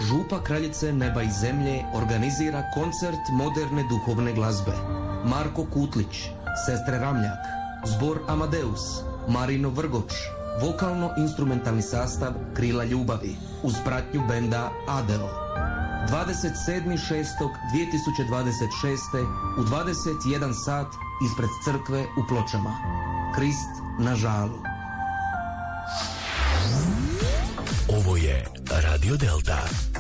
Župa Kraljice neba i zemlje organizira koncert moderne duhovne glazbe. Marko Kutlić, Sestre Ramljak, Zbor Amadeus, Marino Vrgoč, vokalno-instrumentalni sastav Krila ljubavi uz pratnju benda Adeo. 27.6.2026. u 21 sat ispred crkve u Pločama. Krist na žalu. Ovo je Radio Delta.